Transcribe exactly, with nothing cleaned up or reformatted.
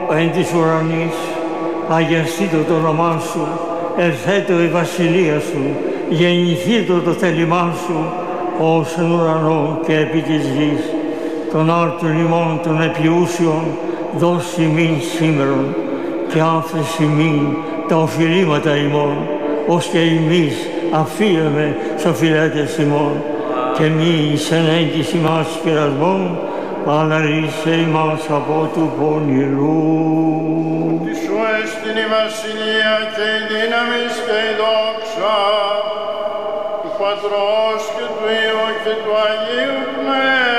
εν της ουρανής, αγιαστήτω το όνομά σου, ερθέτω η βασιλεία σου, γεννηθήτω το θέλημά σου, ως εν ουρανό και επί της γης. Τον άρτον ημών των επιούσιων, δώσει ημίν σήμερον, και άφεση ημίν τα οφειλήματα ημών, ως και εμείς αφίεμε σ' οφειλέτες ημών, και μη εις ενέγγιση μας πειρασμών, αλλά ρίσε ημάς από του πονηρού. Τη σου εστιν η βασιλεία και η δύναμη και η δόξα του Πατρός και του Υιού και του Αγίου Πνεύματος.